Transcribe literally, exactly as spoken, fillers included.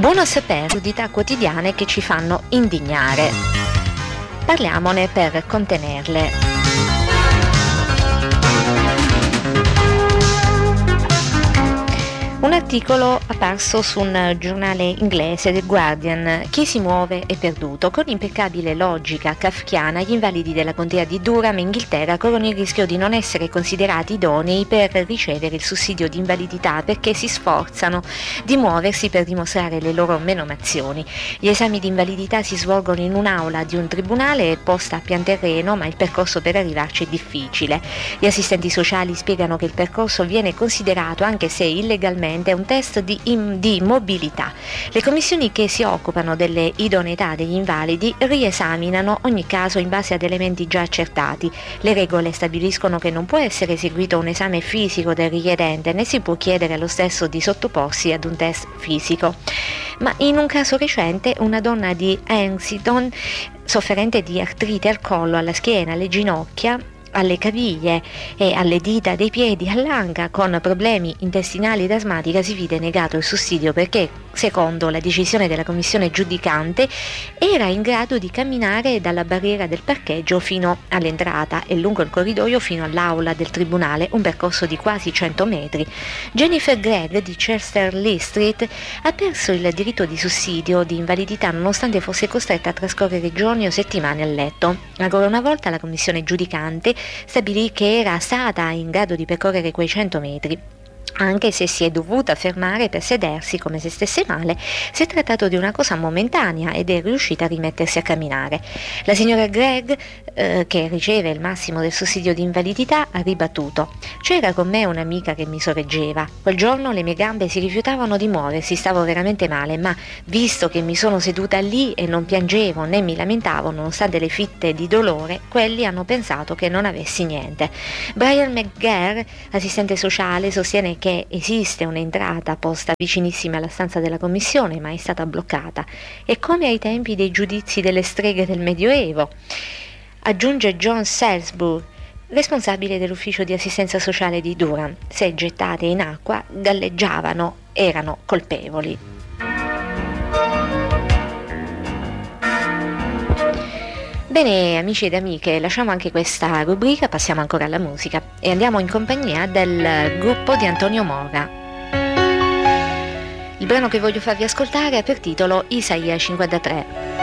Buono sapere curiosità quotidiane che ci fanno indignare. Parliamone per contenerle. Un articolo apparso su un giornale inglese, The Guardian: chi si muove è perduto. Con impeccabile logica kafkiana, gli invalidi della contea di Durham, Inghilterra, corrono il rischio di non essere considerati idonei per ricevere il sussidio di invalidità perché si sforzano di muoversi per dimostrare le loro menomazioni. Gli esami di invalidità si svolgono in un'aula di un tribunale posta a pian terreno, ma il percorso per arrivarci è difficile. Gli assistenti sociali spiegano che il percorso viene considerato, anche se illegalmente, è un test di, im- di mobilità. Le commissioni che si occupano delle idoneità degli invalidi riesaminano ogni caso in base ad elementi già accertati. Le regole stabiliscono che non può essere eseguito un esame fisico del richiedente, né si può chiedere allo stesso di sottoporsi ad un test fisico. Ma in un caso recente, una donna di Ensiton, sofferente di artrite al collo, alla schiena, alle ginocchia, alle caviglie e alle dita dei piedi, all'anca, con problemi intestinali ed asmatica, si vide negato il sussidio perché, secondo la decisione della commissione giudicante, era in grado di camminare dalla barriera del parcheggio fino all'entrata e lungo il corridoio fino all'aula del tribunale, un percorso di quasi cento metri. Jennifer Gregg di Chester Lee Street ha perso il diritto di sussidio di invalidità nonostante fosse costretta a trascorrere giorni o settimane a letto. Ancora una volta la commissione giudicante stabilì che era stata in grado di percorrere quei cento metri, anche se si è dovuta fermare per sedersi come se stesse male. Si è trattato di una cosa momentanea ed è riuscita a rimettersi a camminare. La signora Gregg, eh, che riceve il massimo del sussidio di invalidità, ha ribattuto: c'era con me un'amica che mi sorreggeva. Quel giorno le mie gambe si rifiutavano di muoversi, stavo veramente male, ma visto che mi sono seduta lì e non piangevo né mi lamentavo nonostante le fitte di dolore, quelli hanno pensato che non avessi niente. Brian McGarr, assistente sociale, sostiene che esiste un'entrata posta vicinissima alla stanza della commissione, ma è stata bloccata. È come ai tempi dei giudizi delle streghe del Medioevo. Aggiunge John Salisbury, responsabile dell'ufficio di assistenza sociale di Durham: se gettate in acqua galleggiavano, erano colpevoli. Bene, amici ed amiche, lasciamo anche questa rubrica, passiamo ancora alla musica e andiamo in compagnia del gruppo di Antonio Mora. Il brano che voglio farvi ascoltare ha per titolo Isaia cinquantatré.